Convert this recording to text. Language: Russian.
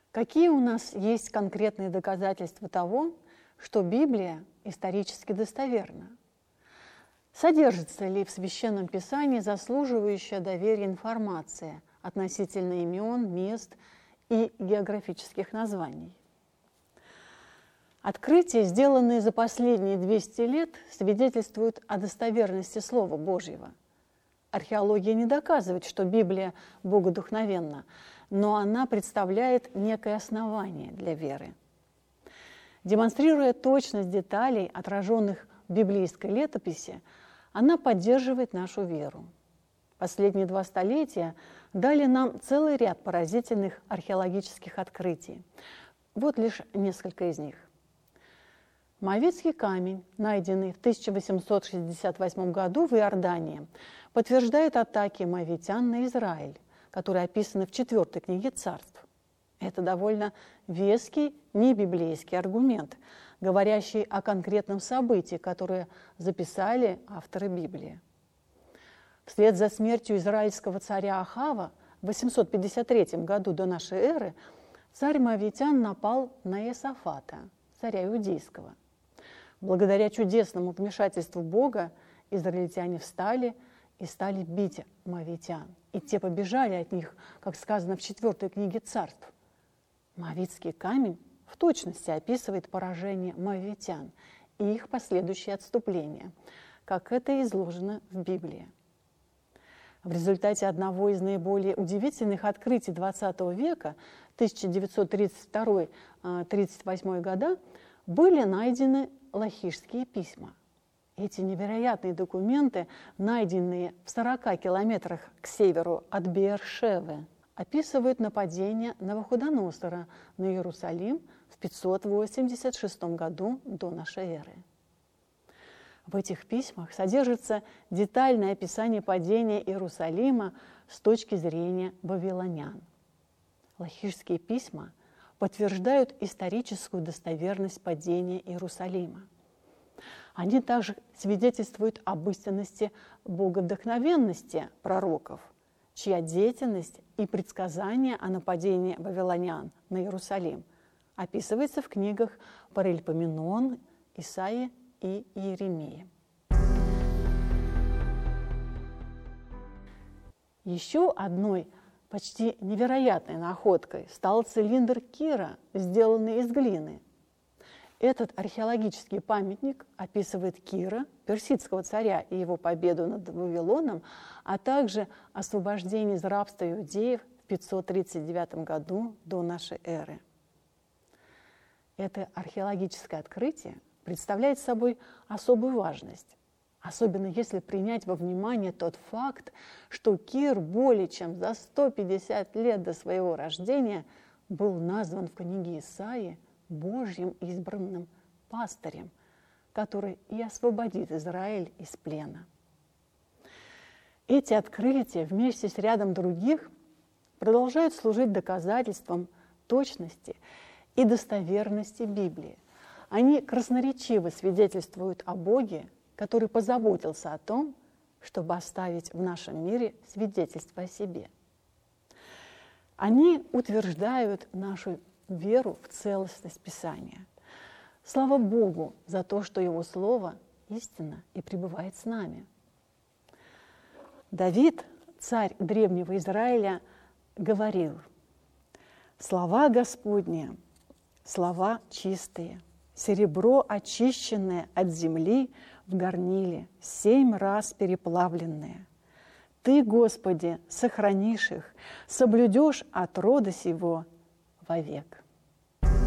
Какие у нас есть конкретные доказательства того, что Библия исторически достоверна? Содержится ли в Священном Писании заслуживающая доверия информация относительно имен, мест и географических названий? Открытия, сделанные за последние 200 лет, свидетельствуют о достоверности Слова Божьего. Археология не доказывает, что Библия богодухновенна, но она представляет некое основание для веры. Демонстрируя точность деталей, отраженных в библейской летописи, она поддерживает нашу веру. Последние 2 столетия дали нам целый ряд поразительных археологических открытий. Вот лишь несколько из них. Моавитский камень, найденный в 1868 году в Иордании, подтверждает атаки моавитян на Израиль, которые описаны в 4 книге Царств. Это довольно веский небиблейский аргумент, говорящий о конкретном событии, которое записали авторы Библии. Вслед за смертью израильского царя Ахава в 853 году до нашей эры царь моавитян напал на Иосафата, царя иудейского. Благодаря чудесному вмешательству Бога израильтяне встали и стали бить моавитян. И те побежали от них, как сказано в 4 книге Царств. Моавитский камень в точности описывает поражение моавитян и их последующее отступление, как это изложено в Библии. В результате одного из наиболее удивительных открытий XX века, 1932-1938 года, были найдены лахишские письма. Эти невероятные документы, найденные в 40 километрах к северу от Беэр-Шевы, описывают нападение Навуходоносора на Иерусалим в 586 году до нашей эры. В этих письмах содержится детальное описание падения Иерусалима с точки зрения вавилонян. Лахишские письма подтверждают историческую достоверность падения Иерусалима. Они также свидетельствуют об истинности боговдохновенности пророков, чья деятельность и предсказания о нападении вавилонян на Иерусалим описывается в книгах Паральпоменон, Исаии и Иеремии. Еще одной почти невероятной находкой стал цилиндр Кира, сделанный из глины. Этот археологический памятник описывает Кира, персидского царя, и его победу над Вавилоном, а также освобождение из рабства иудеев в 539 году до нашей эры. Это археологическое открытие представляет собой особую важность, особенно если принять во внимание тот факт, что Кир более чем за 150 лет до своего рождения был назван в книге Исаии Божьим избранным пастырем, который и освободит Израиль из плена. Эти открытия вместе с рядом других продолжают служить доказательством точности и достоверности Библии. Они красноречиво свидетельствуют о Боге, который позаботился о том, чтобы оставить в нашем мире свидетельство о себе. Они утверждают нашу веру в целостность Писания. Слава Богу за то, что Его Слово истинно и пребывает с нами. Давид, царь древнего Израиля, говорил: «Слова Господни, слова чистые, серебро, очищенное от земли в горниле, 7 раз переплавленное. Ты, Господи, сохранишь их, соблюдешь от рода сего вовек».